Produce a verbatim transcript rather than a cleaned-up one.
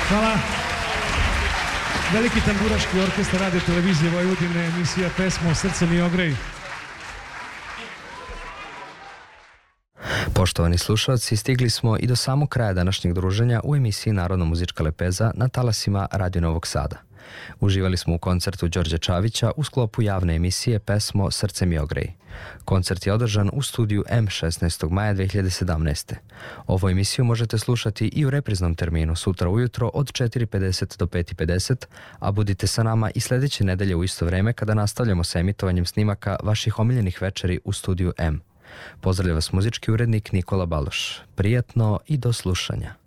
Hvala. Veliki tamburaški orkestar Radio televizije Vojvodine, emisija Pesmo Srce mi ogrej. Poštovani slušalci, stigli smo i do samog kraja današnjeg druženja u emisiji Narodna muzička lepeza na talasima Radio Novog Sada. Uživali smo u koncertu Đorđa Čavića u sklopu javne emisije Pesmo Srce mi ogrej. Koncert je održan u studiju M šesnaestog maja dve hiljade sedamnaeste. Ovu emisiju možete slušati i u repriznom terminu sutra ujutro od četiri pedeset do pet pedeset, a budite sa nama i sljedeće nedelje u isto vreme kada nastavljamo sa emitovanjem snimaka vaših omiljenih večeri u studiju M. Pozdravlja vas muzički urednik Nikola Baloš. Prijatno i do slušanja.